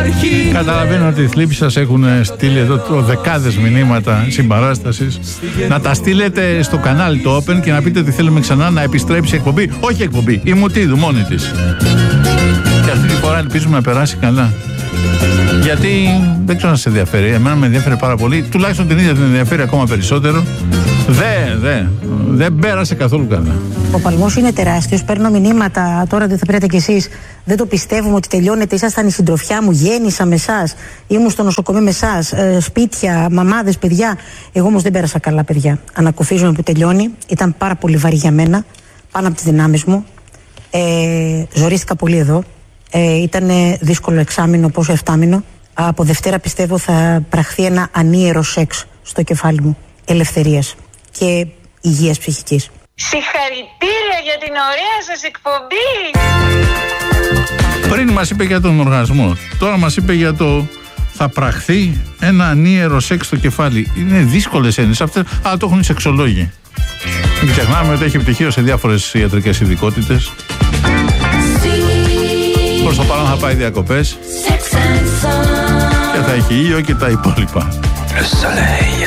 υπάρχει. Καταλαβαίνω ότι οι θλίψεις σας έχουν στείλει εδώ δεκάδες μηνύματα συμπαράστασης. Να τα στείλετε στο κανάλι το Open και να πείτε ότι θέλουμε ξανά να επιστρέψει η εκπομπή. Όχι εκπομπή, η Μουτίδου μόνη της. Και αυτή τη φορά ελπίζουμε να περάσει καλά. Γιατί δεν ξέρω αν σε ενδιαφέρει. Εμένα με ενδιαφέρει πάρα πολύ. Τουλάχιστον την ίδια την ενδιαφέρει ακόμα περισσότερο. Δεν πέρασε καθόλου καλά. Ο παλμός είναι τεράστιος. Παίρνω μηνύματα τώρα, δεν θα πήρατε κι εσείς. Δεν το πιστεύουμε ότι τελειώνεται. Ήσασταν η συντροφιά μου. Γέννησα με εσάς. Ήμουν στο νοσοκομείο με εσάς. Σπίτια, μαμάδες, παιδιά. Εγώ όμως δεν πέρασα καλά, παιδιά. Ανακουφίζομαι που τελειώνει. Ήταν πάρα πολύ βαρύ για μένα. Πάνω από τις δυνάμεις μου. Ζορίστηκα πολύ εδώ. Ήταν δύσκολο εξάμηνο, πόσο εφτάμηνο. Από Δευτέρα πιστεύω θα πραχθεί ένα ανίερο σεξ στο κεφάλι μου. Ελευθερίας και υγείας ψυχικής. Συγχαρητήρια για την ωραία σας εκπομπή! Πριν μας είπε για τον οργασμό, τώρα μας είπε για το θα πραχθεί ένα ανίερο σεξ στο κεφάλι. Είναι δύσκολες έννοιες αυτές, αλλά το έχουν οι σεξολόγοι. Μην ξεχνάμε ότι έχει πτυχίο σε διάφορες ιατρικές ειδικότητες. Προς το παρόν θα πάει διακοπές και θα έχει ήλιο και τα υπόλοιπα.